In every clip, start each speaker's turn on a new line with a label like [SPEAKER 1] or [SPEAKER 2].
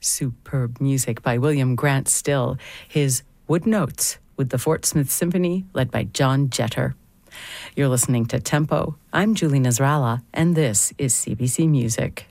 [SPEAKER 1] Superb music by William Grant Still, his Wood Notes with the Fort Smith Symphony led by John Jeter. You're listening to Tempo. I'm Julie Nasrallah, and this is CBC Music.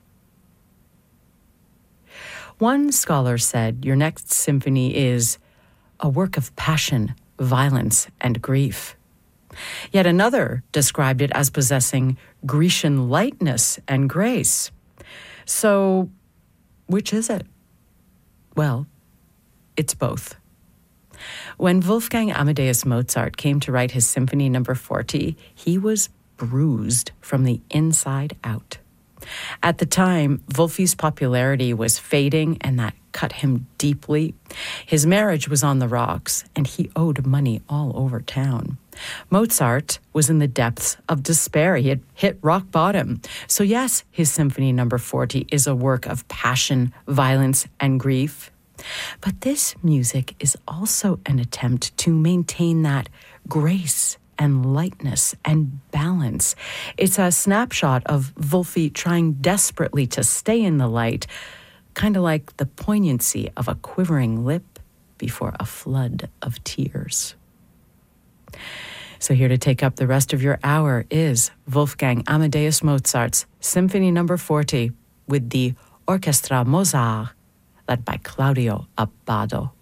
[SPEAKER 1] One scholar said your next symphony is a work of passion, violence, and grief. Yet another described it as possessing Grecian lightness and grace. So, which is it? Well, it's both. When Wolfgang Amadeus Mozart came to write his Symphony No. 40, he was bruised from the inside out. At the time, Wolfi's popularity was fading, and that cut him deeply. His marriage was on the rocks, and he owed money all over town. Mozart was in the depths of despair. He had hit rock bottom. So yes, his Symphony No. 40 is a work of passion, violence, and grief. But this music is also an attempt to maintain that grace and lightness and balance. It's a snapshot of Wolfi trying desperately to stay in the light, kind of like the poignancy of a quivering lip before a flood of tears. So here to take up the rest of your hour is Wolfgang Amadeus Mozart's Symphony No. 40 with the Orchestra Mozart, led by Claudio Abbado.